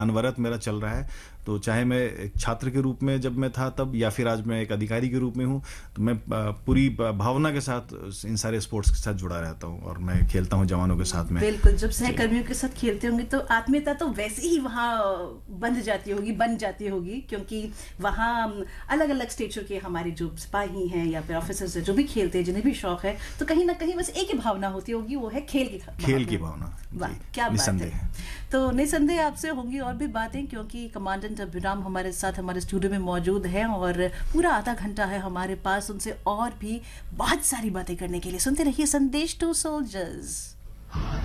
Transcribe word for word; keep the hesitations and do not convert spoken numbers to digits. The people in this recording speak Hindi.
अनवरत मेरा चल रहा है। तो चाहे मैं एक छात्र के रूप में जब मैं था तब, या फिर आज मैं एक अधिकारी के रूप में हूँ, तो मैं पूरी भावना के साथ इन सारे स्पोर्ट्स के साथ जुड़ा रहता हूँ और मैं खेलता हूँ जवानों के साथ में। बिल्कुल, जब सहकर्मियों के साथ खेलते होंगे तो आत्मीयता तो वैसे ही वहाँ बंध जाती होगी, बन जाती होगी, क्योंकि वहाँ अलग अलग स्टेचर के हमारे जो सिपाही हैं या फिर ऑफिसर्स हैं जो भी खेलते हैं, जिन्हें भी शौक है, तो कहीं ना कहीं बस एक ही भावना होती होगी, वो है खेल की खेल की भावना। वाह, क्या बात है। तो निसंदेह आपसे होंगी और भी बातें, क्योंकि कमांडेंट अभिराम हमारे साथ हमारे स्टूडियो में मौजूद हैं और पूरा आधा घंटा है हमारे पास उनसे और भी बहुत सारी बातें करने के लिए। सुनते रहिए संदेश टू सोल्जर्स।